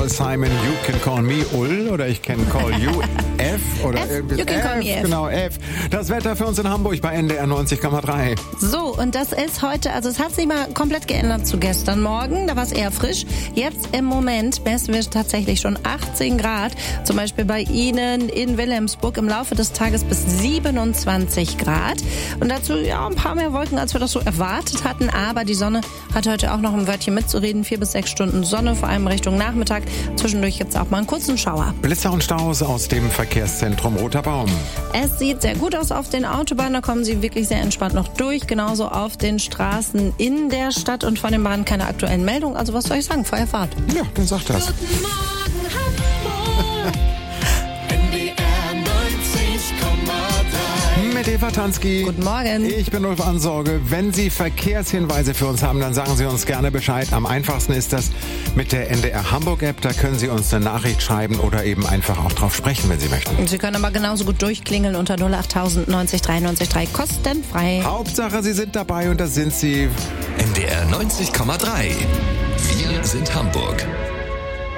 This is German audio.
Paul Simon, You Can Call Me Ul oder ich can call you F oder irgendwie You can call me F. Genau, F. Das Wetter für uns in Hamburg bei NDR 90,3. So, und das ist heute, also es hat sich mal komplett geändert zu gestern Morgen, da war es eher frisch. Jetzt im Moment messen wir tatsächlich schon 18 Grad, zum Beispiel bei Ihnen in Wilhelmsburg, im Laufe des Tages bis 27 Grad. Und dazu ja ein paar mehr Wolken, als wir das so erwartet hatten, aber die Sonne hat heute auch noch ein Wörtchen mitzureden. 4 bis 6 Stunden Sonne, vor allem Richtung Nachmittag. Zwischendurch jetzt auch mal einen kurzen Schauer. Blitzer und Staus aus dem Verkehrszentrum Roter Baum. Es sieht sehr gut aus auf den Autobahnen, da kommen Sie wirklich sehr entspannt noch durch. Genauso auf den Straßen in der Stadt und von den Bahnen keine aktuellen Meldungen. Also was soll ich sagen, Feuerfahrt. Ja, dann sag das. Guten Morgen, Hamburg. NDR 90,3. Mit Eva Tansky. Guten Morgen. Ich bin Ulf Ansorge. Wenn Sie Verkehrshinweise für uns haben, dann sagen Sie uns gerne Bescheid. Am einfachsten ist das mit der NDR Hamburg App. Da können Sie uns eine Nachricht schreiben oder eben einfach auch drauf sprechen, wenn Sie möchten. Und Sie können aber genauso gut durchklingeln unter 08000 90 3 kostenfrei. Hauptsache, Sie sind dabei und das sind Sie. NDR 90,3. Wir sind Hamburg.